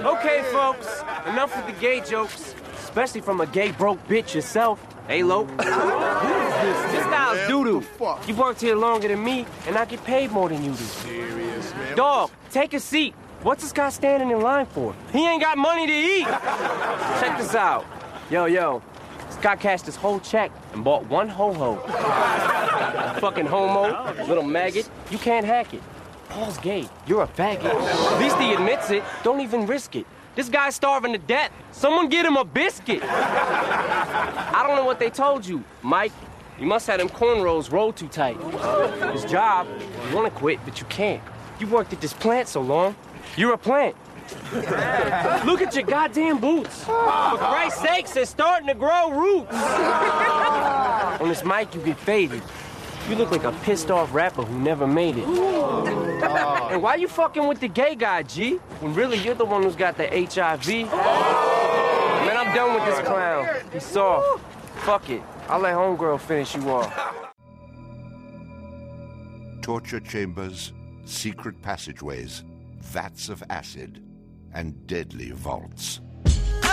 Okay, folks, enough with the gay jokes, especially from a gay broke bitch yourself. Hey, Lo. Who is this? This guy's doo-doo. You worked here longer than me, and I get paid more than you do. Serious, man. Dog, take a seat. What's this guy standing in line for? He ain't got money to eat. Check this out. Yo. This guy cashed his whole check and bought one ho-ho. Fucking homo, little maggot. You can't hack it. Paul's gay. You're a faggot. At least he admits it. Don't even risk it. This guy's starving to death. Someone get him a biscuit. I don't know what they told you, Mike. You must have them cornrows rolled too tight. His job, you want to quit, but you can't. You worked at this plant so long. You're a plant. Look at your goddamn boots. For Christ's sakes, they're starting to grow roots. On this mic, you get faded. You look like a pissed-off rapper who never made it. And why you fucking with the gay guy, G? When really you're the one who's got the HIV? Man, I'm done with this clown. He's soft. Fuck it. I'll let homegirl finish you off. Torture chambers, secret passageways, vats of acid, and deadly vaults.